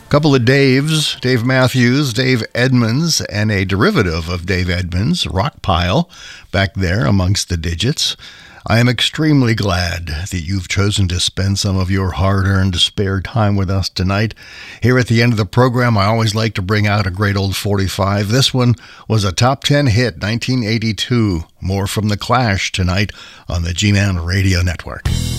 Couple of Daves, Dave Matthews, Dave Edmunds, and a derivative of Dave Edmunds, Rockpile, back there amongst the digits. I am extremely glad that you've chosen to spend some of your hard-earned spare time with us tonight. Here at the end of the program, I always like to bring out a great old 45. This one was a top 10 hit, 1982. More from The Clash tonight on the G-Man Radio Network.